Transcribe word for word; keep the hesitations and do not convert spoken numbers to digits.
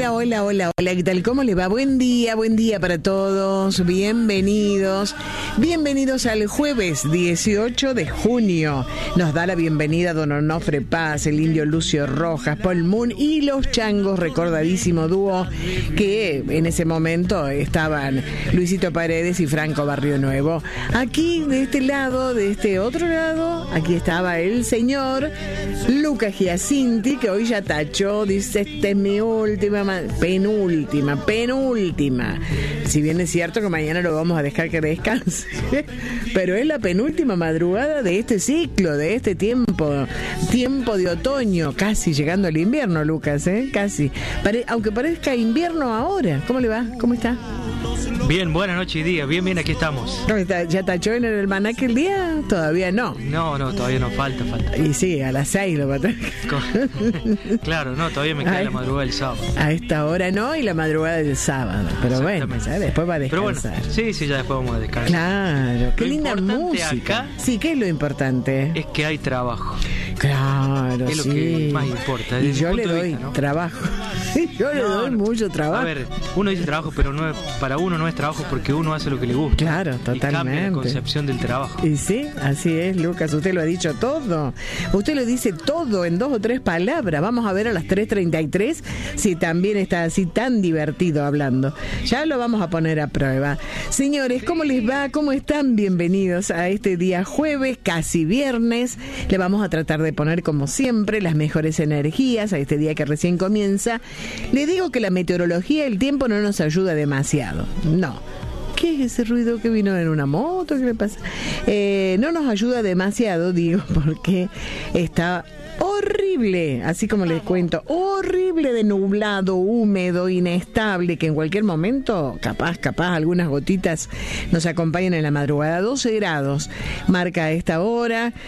Hola, hola, hola, hola, ¿qué tal? ¿Cómo les va? Buen día, buen día para todos. Bienvenidos. Bienvenidos al jueves dieciocho de junio. Nos da la bienvenida don Onofre Paz, el indio Lucio Rojas, Paul Moon y los Changos, recordadísimo dúo que en ese momento estaban Luisito Paredes y Franco Barrio Nuevo. Aquí, de este lado, de este otro lado, aquí estaba el señor Lucas Giacinti, que hoy ya tachó, dice, esta es mi última, penúltima, penúltima. Si bien es cierto que mañana lo vamos a dejar que descanse, pero es la penúltima madrugada de este ciclo, de este tiempo, tiempo de otoño, casi llegando al invierno, Lucas, ¿eh? Casi. Pare- aunque parezca invierno ahora. ¿Cómo le va? ¿Cómo está? Bien, buenas noches y día. Bien, bien, aquí estamos. ¿Cómo está? ¿Ya tachó en el almanaque el día? Todavía no. No, no, todavía no, falta, falta. Y sí, a las seis lo va a tener. Claro, no, todavía me queda Ay, la madrugada del sábado. A esta hora no, y la madrugada del sábado. Pero bueno, ¿sabes? Después va a descansar. Pero bueno, sí, sí, ya después vamos a descansar. Claro, qué Lo linda importante música. acá Sí, ¿qué es lo importante? Es que hay trabajo. Claro, Es lo sí. que más importa. Y desde yo mi le punto de doy vista, ¿no? trabajo. Yo le No, doy no. mucho trabajo. A ver, uno dice trabajo, pero no es, para uno no es trabajo porque uno hace lo que le gusta. Claro, Y cambia totalmente. la concepción del trabajo. Y sí, así es, Lucas, usted lo ha dicho todo. Usted lo dice todo en dos o tres palabras. Vamos a ver a las tres treinta y tres si también está así tan divertido hablando. Ya lo vamos a poner a prueba. Señores, ¿cómo les va? ¿Cómo están? Bienvenidos a este día jueves, casi viernes. Le vamos a tratar de poner, como siempre, las mejores energías a este día que recién comienza. Le digo que la meteorología, el tiempo no nos ayuda demasiado. No. ¿Qué es ese ruido que vino en una moto? ¿Qué le pasa? Eh, no nos ayuda demasiado, digo, porque está horrible, así como les cuento, horrible de nublado, húmedo, inestable, que en cualquier momento, capaz, capaz, algunas gotitas nos acompañan en la madrugada. doce grados marca a esta hora.